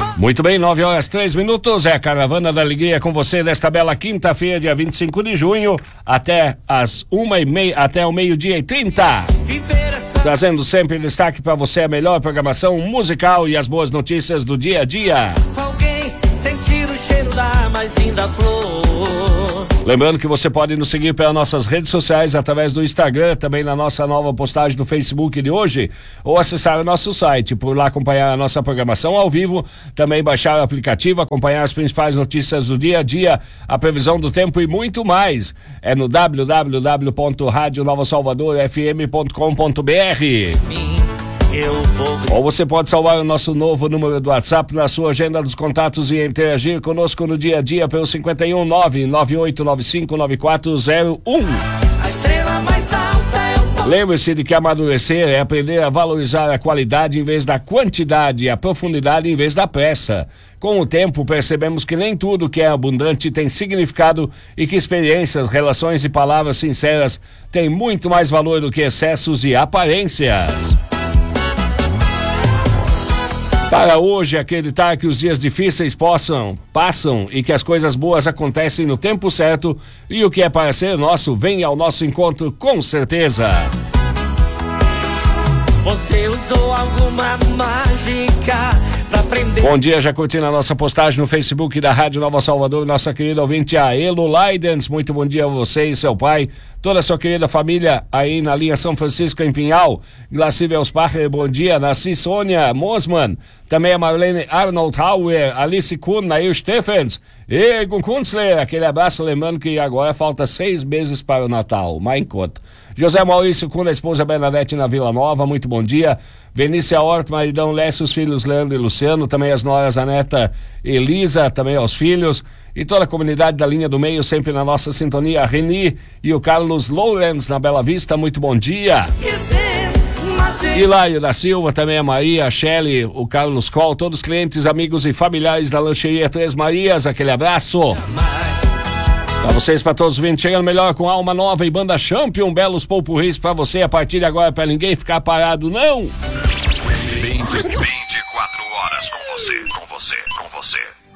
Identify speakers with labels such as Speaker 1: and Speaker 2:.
Speaker 1: Muito bem, 9h03, é a Caravana da Alegria com você nesta bela quinta-feira, dia 25 de junho, até as 1h30, até o 12h30. Trazendo sempre destaque para você a melhor programação musical e as boas notícias do dia a dia.
Speaker 2: Alguém sentir o cheiro da mais linda flor.
Speaker 1: Lembrando que você pode nos seguir pelas nossas redes sociais, através do Instagram, também na nossa nova postagem do Facebook de hoje, ou acessar o nosso site, por lá acompanhar a nossa programação ao vivo, também baixar o aplicativo, acompanhar as principais notícias do dia a dia, a previsão do tempo e muito mais. É no www.radionovasalvadorfm.com.br. Ou você pode salvar o nosso novo número do WhatsApp na sua agenda dos contatos e interagir conosco no dia a dia pelo 51998959401. Lembre-se de que amadurecer é aprender a valorizar a qualidade em vez da quantidade, a profundidade em vez da pressa. Com o tempo, percebemos que nem tudo que é abundante tem significado e que experiências, relações e palavras sinceras têm muito mais valor do que excessos e aparências. Para hoje, acreditar que os dias difíceis passam e que as coisas boas acontecem no tempo certo e o que é para ser nosso vem ao nosso encontro com certeza.
Speaker 2: Você usou alguma mágica pra aprender.
Speaker 1: Bom dia, já curtindo a nossa postagem no Facebook da Rádio Nova Salvador, nossa querida ouvinte, a Elo Laidens. Muito bom dia a você e seu pai, toda a sua querida família aí na linha São Francisco em Pinhal. Glaci Velspacher, bom dia. Nasci Sônia Mosman, também a Marlene Arnold Hauer, Alice Kuhn, Nair Stephens, Egon Kunzler, aquele abraço, lembrando que agora falta 6 meses para o Natal, mais enquanto. José Maurício Kuhn, a esposa Bernadette na Vila Nova, muito bom dia. Venícia Horto, maridão Lécio, os filhos Leandro e Luciano, também as noras, a neta Elisa, também aos filhos, e toda a comunidade da linha do meio, sempre na nossa sintonia, a Reni e o Carlos Lourens na Bela Vista, muito bom dia. Hilário da Silva, também a Maria, a Shelley, o Carlos Coll, todos os clientes, amigos e familiares da Lancheria Três Marias, aquele abraço. Pra vocês, pra todos vindo, chegando melhor com Alma Nova e Banda Champion, belos popurris pra você, a partir de agora, pra ninguém ficar parado, não!
Speaker 3: 24 horas com você.